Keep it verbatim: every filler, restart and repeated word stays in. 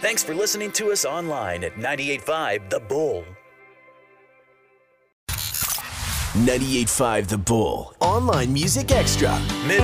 Thanks for listening to us online at ninety-eight point five The Bull. ninety-eight point five The Bull. Online Music Extra.